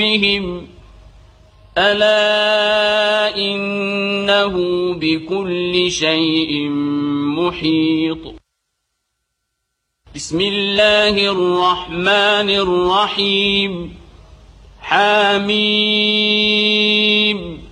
بهم ألا إنه بكل شيء محيط. بسم الله الرحمن الرحيم. حميم.